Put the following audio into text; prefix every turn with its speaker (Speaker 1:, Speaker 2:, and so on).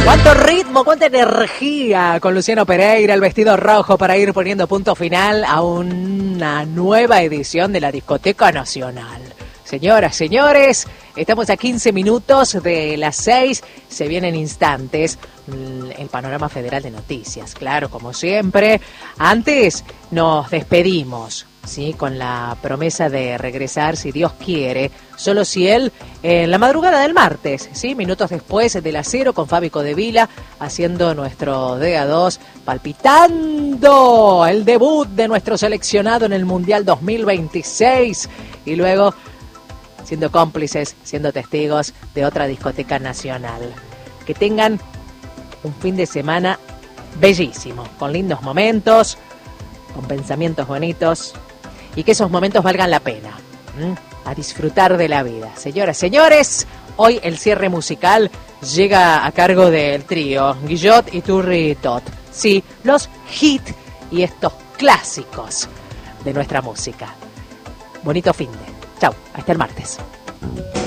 Speaker 1: Cuánto ritmo, cuánta energía con Luciano Pereira, el vestido rojo para ir poniendo punto final a una nueva edición de la Discoteca Nacional. Señoras, señores, estamos a 15 minutos de las 6, se vienen instantes el panorama federal de noticias, claro, como siempre. Antes nos despedimos, ¿sí? Con la promesa de regresar, si Dios quiere, solo si Él, en la madrugada del martes, ¿sí? Minutos después de las 0, con Fabi Codevila, haciendo nuestro DA2, palpitando el debut de nuestro seleccionado en el Mundial 2026, y luego siendo cómplices, siendo testigos de otra discoteca nacional. Que tengan un fin de semana bellísimo, con lindos momentos, con pensamientos bonitos, y que esos momentos valgan la pena. A disfrutar de la vida. Señoras, señores, hoy el cierre musical llega a cargo del trío Guillot y Turri Tot. Sí, los hits y estos clásicos de nuestra música. Bonito fin de. Chau, hasta el martes.